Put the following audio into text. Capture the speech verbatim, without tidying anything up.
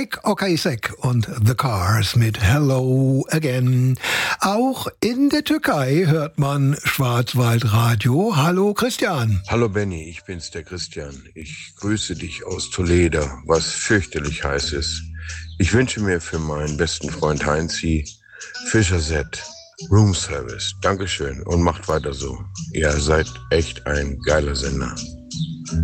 Mike Okaysek und The Cars mit Hello Again. Auch in der Türkei hört man Schwarzwaldradio. Hallo Christian. Hallo Benny, ich bin's, der Christian. Ich grüße dich aus Toledo, was fürchterlich heiß ist. Ich wünsche mir für meinen besten Freund Heinzi Fischer-Set Room Service. Dankeschön und macht weiter so. Ihr seid echt ein geiler Sender.